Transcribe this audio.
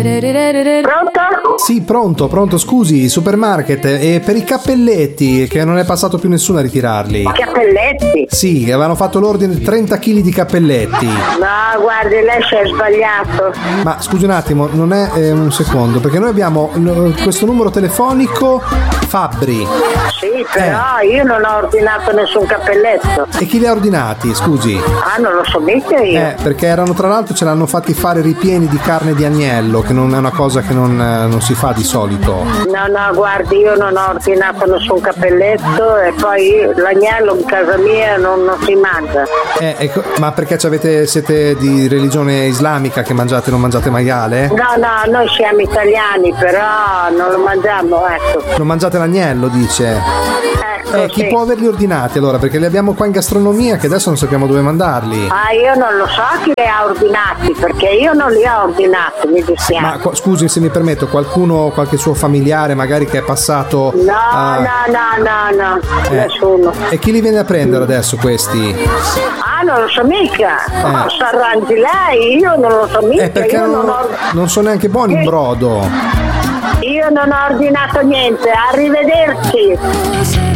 Pronto? Sì, pronto, scusi, supermarket, e per i cappelletti, che non è passato più nessuno a ritirarli. Cappelletti? Sì, avevano fatto l'ordine di 30 kg di cappelletti. No, guardi, lei si è sbagliato. Ma scusi un attimo, non è un secondo, perché noi abbiamo questo numero telefonico Fabbri. Sì, però io non ho ordinato nessun cappelletto. E chi li ha ordinati, scusi? Ah, non lo so mica io. Perché erano, tra l'altro, ce l'hanno fatti fare ripieni di carne di agnello, che non è una cosa che non si fa di solito. No, guardi, io non ho ordinato nessun cappelletto e poi l'agnello in casa mia non si mangia. Ecco, ma perché siete di religione islamica che non mangiate maiale? No, noi siamo italiani, però non lo mangiamo, ecco. Non mangiate l'agnello, dice? Chi sì. può averli ordinati allora? Perché li abbiamo qua in gastronomia che adesso non sappiamo dove mandarli. Ah, io non lo so chi li ha ordinati, perché io non li ho ordinati, mi dispiace. Ma scusi se mi permetto, qualche suo familiare magari che è passato... No, nessuno. E chi li viene a prendere adesso questi? Ah, non lo so mica. S'arrangi lei, io non lo so mica. Perché io non sono neanche buoni in brodo. Io non ho ordinato niente, arrivederci.